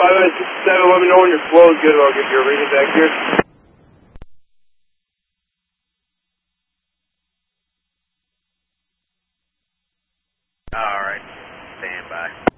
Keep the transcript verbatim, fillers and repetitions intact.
five nine six seven, let me know when your flow is good and I'll give you a reading back here. Alright, stand by.